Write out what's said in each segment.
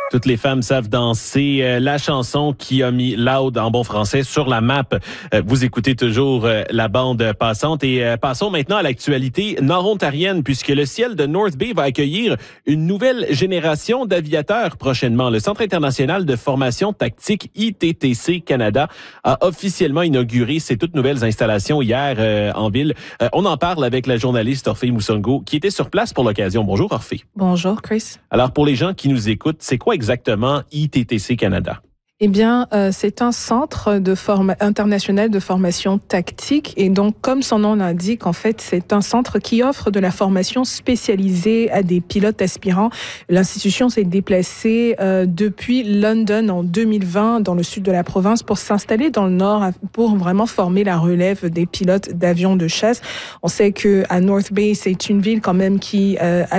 Toutes les femmes savent danser. La chanson qui a mis Loud en bon français sur la map. Vous écoutez toujours la bande passante. Et passons maintenant à l'actualité nord-ontarienne, puisque le ciel de North Bay va accueillir une nouvelle génération d'aviateurs prochainement. Le Centre international de formation tactique ITTC Canada a officiellement inauguré ses toutes nouvelles installations hier en ville. On en parle avec la journaliste Orphée Moussongo, qui était sur place pour l'occasion. Bonjour Orphée. Bonjour Chris. Alors pour les gens qui nous écoutent, c'est quoi exactement ITTC Canada? Eh bien, c'est un centre international de formation tactique et donc, comme son nom l'indique, en fait, c'est un centre qui offre de la formation spécialisée à des pilotes aspirants. L'institution s'est déplacée depuis London en 2020 dans le sud de la province pour s'installer dans le nord pour vraiment former la relève des pilotes d'avions de chasse. On sait que à North Bay, c'est une ville quand même qui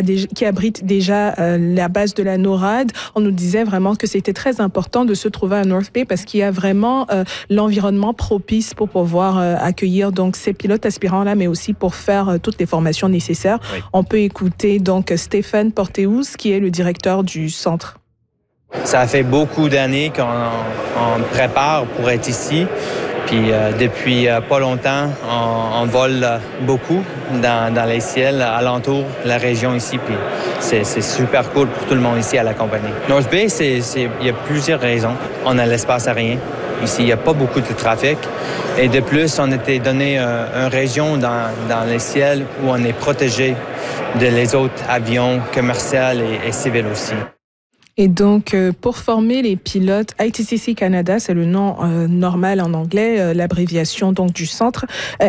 abrite déjà la base de la NORAD. On nous disait vraiment que c'était très important de se trouver à North Bay parce qu'il y a vraiment l'environnement propice pour pouvoir accueillir donc ces pilotes aspirants-là, mais aussi pour faire toutes les formations nécessaires. Oui. On peut écouter donc Stéphane Porteous, qui est le directeur du centre. Ça fait beaucoup d'années qu'on prépare pour être ici. Puis depuis pas longtemps, on vole beaucoup dans les ciels alentour de la région ici. Puis c'est super cool pour tout le monde ici à la compagnie. North Bay, il y a plusieurs raisons. On a l'espace aérien. Ici, il n'y a pas beaucoup de trafic. Et de plus, on a été donné une région dans les ciels où on est protégé de les autres avions commerciaux et civils aussi. Et donc, pour former les pilotes, ITTC Canada, c'est le nom normal en anglais, l'abréviation donc du centre.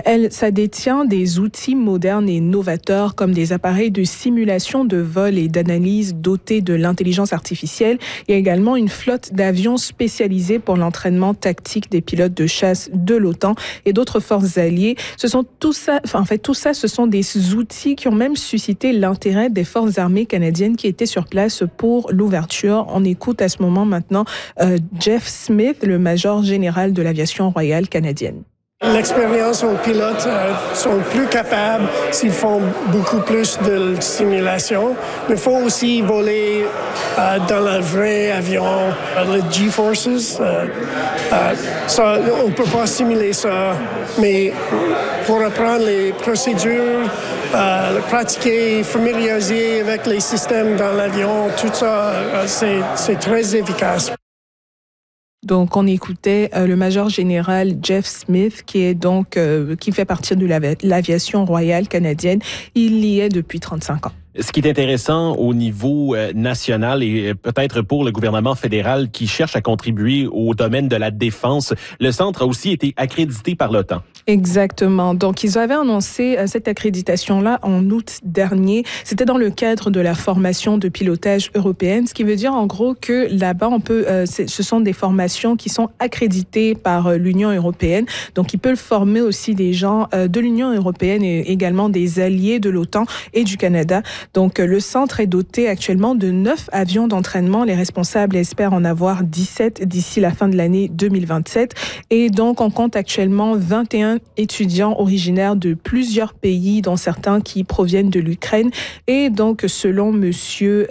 Ça détient des outils modernes et novateurs comme des appareils de simulation de vol et d'analyse dotés de l'intelligence artificielle. Il y a également une flotte d'avions spécialisés pour l'entraînement tactique des pilotes de chasse de l'OTAN et d'autres forces alliées. Ce sont tout ça, ce sont des outils qui ont même suscité l'intérêt des forces armées canadiennes qui étaient sur place pour l'ouverture. On écoute à ce moment maintenant Jeff Smith, le major général de l'aviation royale canadienne. L'expérience aux pilotes sont plus capables s'ils font beaucoup plus de simulation. Mais il faut aussi voler dans le vrai avion, le G-Forces. Ça, on ne peut pas simuler ça, mais pour apprendre les procédures, pratiquer, familiariser avec les systèmes dans l'avion, tout ça, c'est très efficace. Donc, on écoutait le major général Jeff Smith, qui est donc qui fait partie de l'aviation royale canadienne. Il y est depuis 35 ans. Ce qui est intéressant au niveau national et peut-être pour le gouvernement fédéral qui cherche à contribuer au domaine de la défense, le centre a aussi été accrédité par l'OTAN. Exactement. Donc, ils avaient annoncé cette accréditation-là en août dernier. C'était dans le cadre de la formation de pilotage européenne, ce qui veut dire en gros que là-bas, ce sont des formations qui sont accréditées par l'Union européenne. Donc, ils peuvent former aussi des gens de l'Union européenne et également des alliés de l'OTAN et du Canada. Donc, le centre est doté actuellement de 9 avions d'entraînement. Les responsables espèrent en avoir 17 d'ici la fin de l'année 2027. Et donc, on compte actuellement 21 étudiants originaires de plusieurs pays, dont certains qui proviennent de l'Ukraine. Et donc, selon Monsieur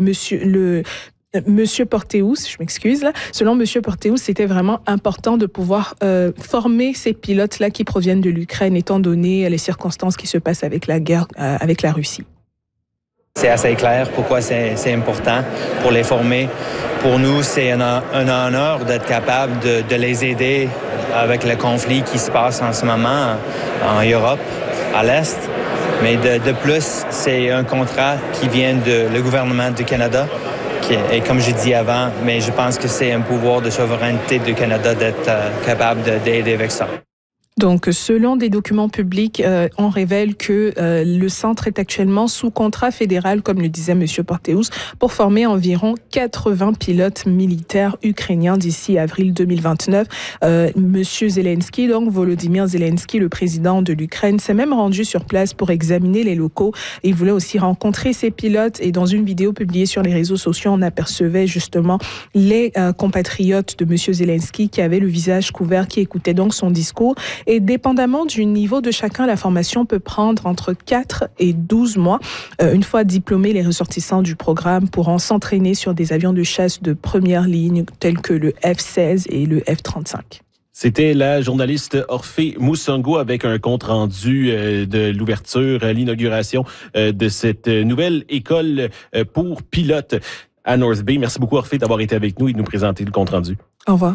Porteous, je m'excuse là. Selon Monsieur Porteous, c'était vraiment important de pouvoir former ces pilotes-là qui proviennent de l'Ukraine, étant donné les circonstances qui se passent avec la guerre avec la Russie. C'est assez clair pourquoi c'est important pour les former. Pour nous, c'est un honneur d'être capable de les aider avec le conflit qui se passe en ce moment en Europe, à l'Est. Mais de plus, c'est un contrat qui vient du gouvernement du Canada. Et comme j'ai dit avant, mais je pense que c'est un pouvoir de souveraineté du Canada d'être capable d'aider avec ça. Donc, selon des documents publics, on révèle que le centre est actuellement sous contrat fédéral, comme le disait M. Porteous, pour former environ 80 pilotes militaires ukrainiens d'ici avril 2029. M. Zelensky, donc Volodymyr Zelensky, le président de l'Ukraine, s'est même rendu sur place pour examiner les locaux. Il voulait aussi rencontrer ces pilotes. Et dans une vidéo publiée sur les réseaux sociaux, on apercevait justement les compatriotes de M. Zelensky qui avaient le visage couvert, qui écoutaient donc son discours. Et dépendamment du niveau de chacun, la formation peut prendre entre 4 et 12 mois. Une fois diplômés, les ressortissants du programme pourront s'entraîner sur des avions de chasse de première ligne tels que le F-16 et le F-35. C'était la journaliste Orphée Moussango avec un compte-rendu de l'ouverture, l'inauguration de cette nouvelle école pour pilotes à North Bay. Merci beaucoup, Orphée, d'avoir été avec nous et de nous présenter le compte-rendu. Au revoir.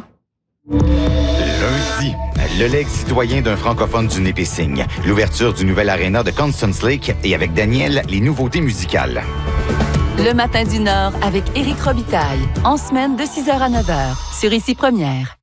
Lundi, le legs citoyen d'un francophone du Népésigne, l'ouverture du nouvel aréna de Constance Lake et avec Daniel, les nouveautés musicales. Le matin du Nord avec Éric Robitaille, en semaine de 6h à 9h, sur Ici Première.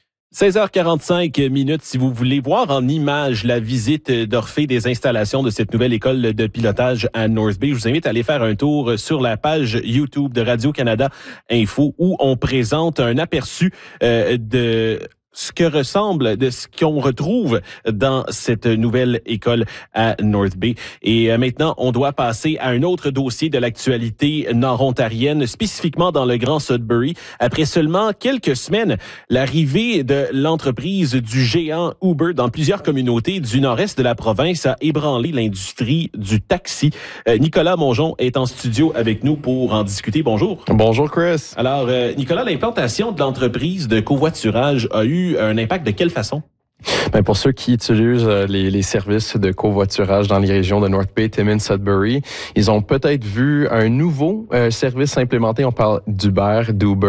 16h45 si vous voulez voir en images la visite d'Orphée des installations de cette nouvelle école de pilotage à North Bay. Je vous invite à aller faire un tour sur la page YouTube de Radio-Canada Info où on présente un aperçu de ce que ressemble, de ce qu'on retrouve dans cette nouvelle école à North Bay. Et maintenant, on doit passer à un autre dossier de l'actualité nord-ontarienne, spécifiquement dans le Grand Sudbury. Après seulement quelques semaines, l'arrivée de l'entreprise du géant Uber dans plusieurs communautés du nord-est de la province a ébranlé l'industrie du taxi. Nicolas Mongeon est en studio avec nous pour en discuter. Bonjour. Bonjour, Chris. Alors, Nicolas, l'implantation de l'entreprise de covoiturage a eu un impact de quelle façon? Bien, pour ceux qui utilisent les services de covoiturage dans les régions de North Bay, Timmins, Sudbury, ils ont peut-être vu un nouveau service implémenté. On parle d'Uber,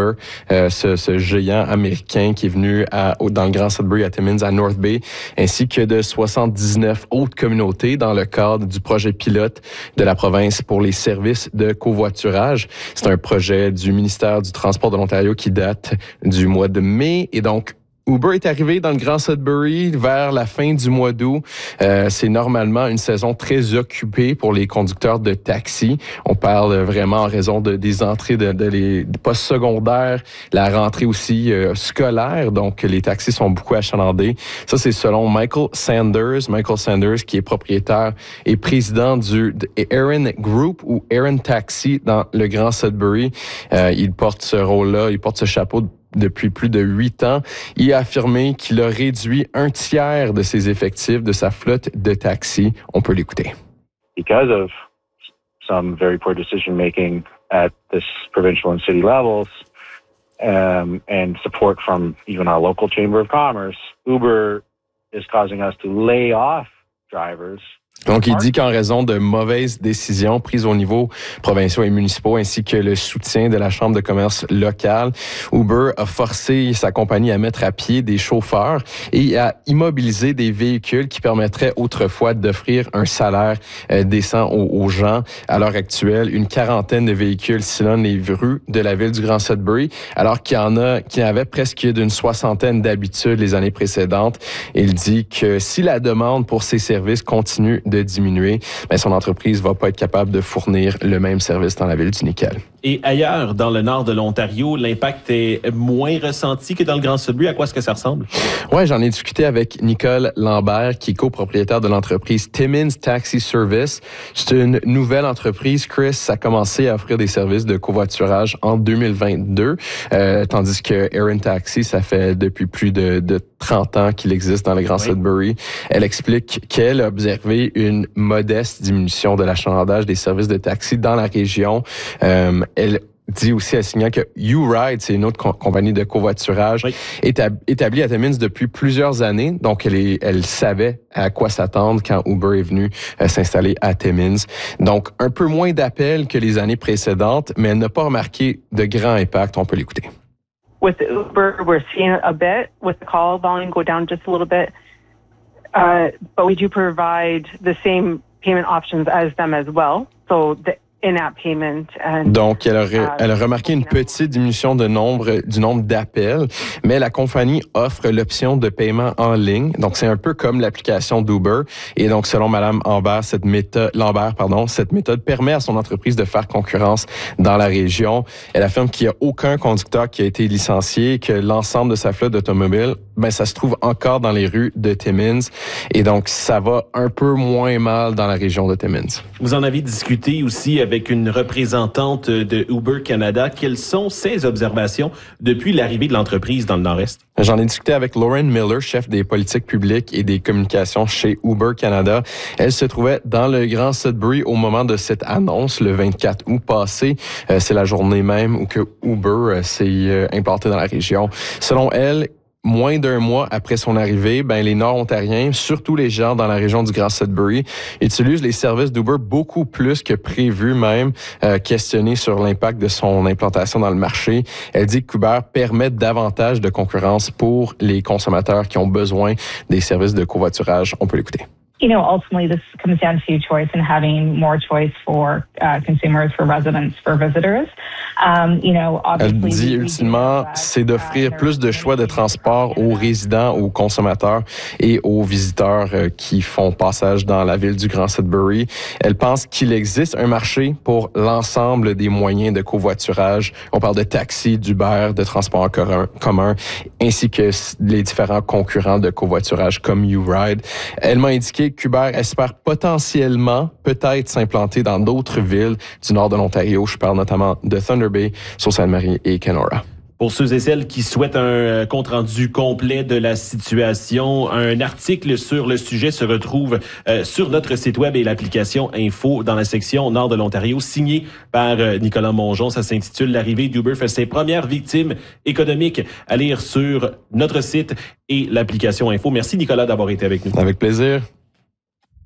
ce géant américain qui est venu dans le Grand Sudbury à Timmins, à North Bay, ainsi que de 79 autres communautés dans le cadre du projet pilote de la province pour les services de covoiturage. C'est un projet du ministère du Transport de l'Ontario qui date du mois de mai et donc Uber est arrivé dans le Grand Sudbury vers la fin du mois d'août. C'est normalement une saison très occupée pour les conducteurs de taxi. On parle vraiment en raison des entrées des postes secondaires, la rentrée aussi scolaire. Donc, les taxis sont beaucoup achalandés. Ça, c'est selon Michael Sanders. Michael Sanders, qui est propriétaire et président du Aaron Group ou Aaron Taxi dans le Grand Sudbury. Il porte ce rôle-là, il porte ce chapeau depuis plus de 8 ans. Il a affirmé qu'il a réduit un tiers de ses effectifs de sa flotte de taxis. On peut l'écouter. Because of some very poor decision making at this provincial and city levels, and support from even our local chamber of commerce, Uber is causing us to lay off drivers. Donc, il dit qu'en raison de mauvaises décisions prises au niveau provincial et municipaux, ainsi que le soutien de la Chambre de commerce locale, Uber a forcé sa compagnie à mettre à pied des chauffeurs et à immobiliser des véhicules qui permettraient autrefois d'offrir un salaire décent aux gens. À l'heure actuelle, une quarantaine de véhicules sillonnent les rues de la ville du Grand Sudbury, alors qu'il y en avait presque d'une soixantaine d'habitudes les années précédentes. Il dit que si la demande pour ces services continue de diminuer, mais son entreprise va pas être capable de fournir le même service dans la ville du Nickel. Et ailleurs, dans le nord de l'Ontario, l'impact est moins ressenti que dans le Grand Sudbury. À quoi est-ce que ça ressemble? Ouais, j'en ai discuté avec Nicole Lambert, qui est copropriétaire de l'entreprise Timmins Taxi Service. C'est une nouvelle entreprise, Chris. Ça a commencé à offrir des services de covoiturage en 2022, tandis que Aaron Taxi, ça fait depuis plus de 30 ans qu'il existe dans le Grand Sudbury. Elle explique qu'elle a observé une modeste diminution de l'achalandage des services de taxi dans la région. Elle dit aussi, elle signale que U-Ride, c'est une autre compagnie de covoiturage, établie à Timmins depuis plusieurs années. Donc, elle savait à quoi s'attendre quand Uber est venu s'installer à Timmins. Donc, un peu moins d'appels que les années précédentes, mais elle n'a pas remarqué de grand impact. On peut l'écouter. With Uber, we're seeing a bit with the call volume go down just a little bit, but we do provide the same payment options as them as well. So donc, elle a remarqué une petite diminution du nombre d'appels, mais la compagnie offre l'option de paiement en ligne. Donc, c'est un peu comme l'application d'Uber. Et donc, selon Madame Lambert, cette méthode permet à son entreprise de faire concurrence dans la région. Elle affirme qu'il n'y a aucun conducteur qui a été licencié, que l'ensemble de sa flotte d'automobiles, ça se trouve encore dans les rues de Timmins. Et donc, ça va un peu moins mal dans la région de Timmins. Vous en avez discuté aussi avec avec une représentante de Uber Canada. Quelles sont ses observations depuis l'arrivée de l'entreprise dans le Nord-Est? J'en ai discuté avec Lauren Miller, chef des politiques publiques et des communications chez Uber Canada. Elle se trouvait dans le Grand Sudbury au moment de cette annonce, le 24 août passé. C'est la journée même où que Uber s'est implanté dans la région. Selon elle, moins d'un mois après son arrivée, les Nord-Ontariens, surtout les gens dans la région du Grand Sudbury, utilisent les services d'Uber beaucoup plus que prévu même, questionnée sur l'impact de son implantation dans le marché. Elle dit qu'Uber permet davantage de concurrence pour les consommateurs qui ont besoin des services de covoiturage. On peut l'écouter. Ultimately, this comes down to choice and having more choice for consumers, for residents, for visitors. Elle dit ultimement, c'est d'offrir plus de choix de transport aux résidents, aux consommateurs et aux visiteurs qui font passage dans la ville du Grand Sudbury. Elle pense qu'il existe un marché pour l'ensemble des moyens de covoiturage. On parle de taxis, d'Uber, de transport en commun, ainsi que les différents concurrents de covoiturage comme YouRide. Elle m'a indiqué qu'Uber espère potentiellement peut-être s'implanter dans d'autres villes du nord de l'Ontario. Je parle notamment de Thunder Bay, Sault-Sainte-Marie et Kenora. Pour ceux et celles qui souhaitent un compte-rendu complet de la situation, un article sur le sujet se retrouve sur notre site web et l'application Info dans la section Nord de l'Ontario, signé par Nicolas Mongeon. Ça s'intitule « L'arrivée d'Uber fait ses premières victimes économiques » à lire sur notre site et l'application Info. Merci Nicolas d'avoir été avec nous. Avec plaisir.